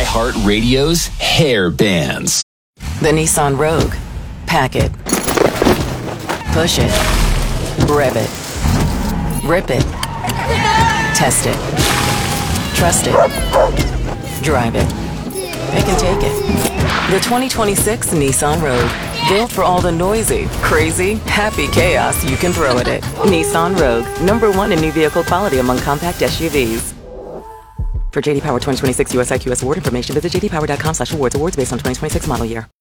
iHeartRadio's hair bands. The Nissan Rogue. Pack it. Push it. Rev it. Rip it. Test it. Trust it. Drive it. Pick and take it. The 2026 Nissan Rogue. Built for all the noisy, crazy, happy chaos you can throw at it. Nissan Rogue. #1 in new vehicle quality among compact SUVs. For JD Power 2026 US IQS award information, visit jdpower.com/awards. Awards based on 2026 model year.